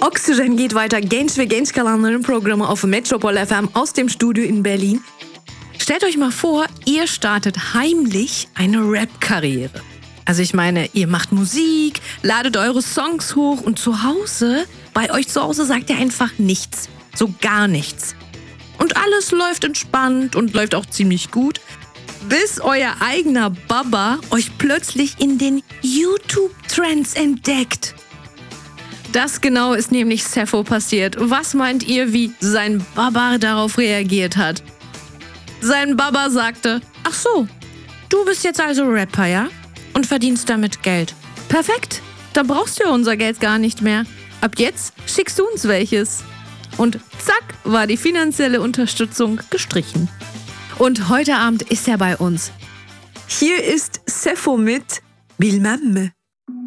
Oxygen geht weiter. Genç ve genç kalanların programı auf Metropol FM aus dem Studio in Berlin. Stellt euch mal vor, ihr startet heimlich eine Rap-Karriere. Also ich meine, ihr macht Musik, ladet eure Songs hoch und bei euch zu Hause sagt ihr einfach nichts. So gar nichts. Und alles läuft entspannt und läuft auch ziemlich gut, bis euer eigener Baba euch plötzlich in den YouTube-Trends entdeckt. Das genau ist nämlich Sappho passiert. Was meint ihr, wie sein Baba darauf reagiert hat? Sein Baba sagte, ach so, du bist jetzt also Rapper, ja? Und verdienst damit Geld. Perfekt, dann brauchst du ja unser Geld gar nicht mehr. Ab jetzt schickst du uns welches. Und zack, war die finanzielle Unterstützung gestrichen. Und heute Abend ist er bei uns. Hier ist Sappho mit Bilmem mi?